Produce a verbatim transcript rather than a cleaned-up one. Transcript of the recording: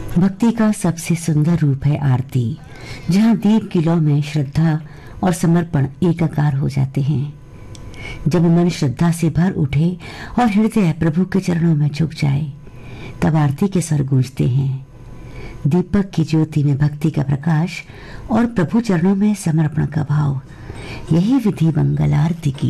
भक्ति का सबसे सुंदर रूप है आरती, जहाँ दीप की लौ में श्रद्धा और समर्पण एकाकार हो जाते हैं। जब मन श्रद्धा से भर उठे और हृदय प्रभु के चरणों में झुक जाए, तब आरती के स्वर गूंजते हैं। दीपक की ज्योति में भक्ति का प्रकाश और प्रभु चरणों में समर्पण का भाव, यही विधि मंगल आरती की